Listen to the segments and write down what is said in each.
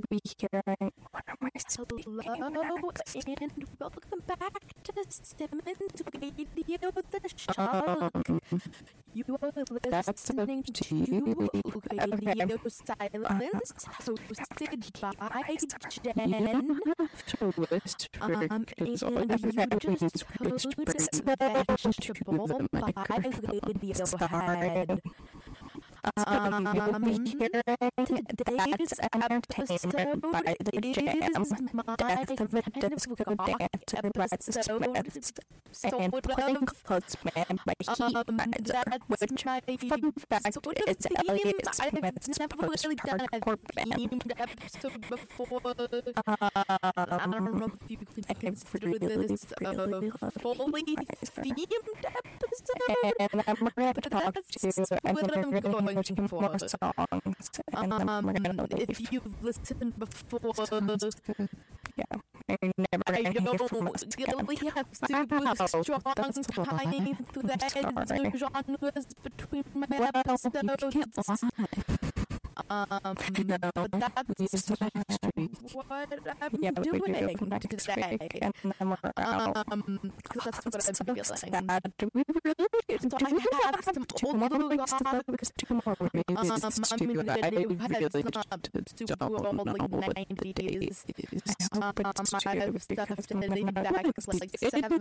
be hearing. What am I speaking? Hello, and welcome back to Simmons Radio the Shock. You are listening to Radio Silence, hosted by Jen. And you just heard Vegetable by Radiohead. Today's episode by the Jam, is my Death of a Disco Dance episode, and Playing Postman by Heat Menzer, which, fun fact, is Elliot Smith's never really done a post-hardcore band. themed episode before. I don't know if you can consider this a fully themed episode, And I'm going to but talk that's to you, and what then I'm we're going to going hear two more for. songs, and then we're going to leave. If you've listened before, Yeah, you're never I going to know hear from us we again. have super Wow. strong tying through the Sorry. genres between my Well, you can't episodes. lie. No, But that's we use the next week. what I'm Yeah, we doing do next today. week, and then we're out. Because that's what I'm feeling. Sad. Do we really? So Do I we have have some two old more little weeks to go? gods. Because two more weeks I'm to gonna go. I do really heads just up super don't old, like know what 90s. it is. I hope it's I have true, stuff because dating I'm back not like gonna 70s and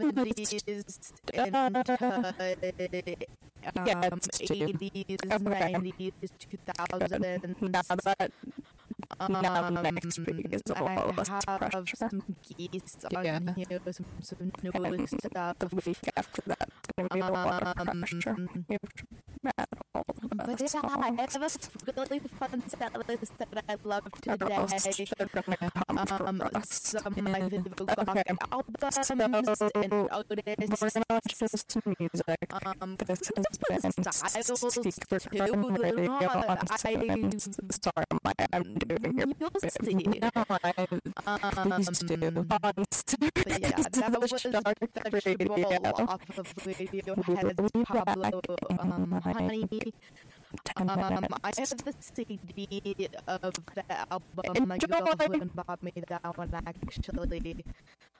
Yeah, it's true. 80s, Okay. 90s, 2000s. Now next week is all I less have pressure. some geese Yeah. on here, some new stuff. The week after that, it's going to be a lot of pressure. But yeah, I have a really fun set list that I love today. Some of my favorite albums and artists. We're not just music. This has been styles Secret too. Radio on Sorry, I'm doing your You'll see. please do. But yeah, that was Vegetable off of Radiohead's Pablo Honey. I have the CD of the album. My girlfriend bought me that one actually.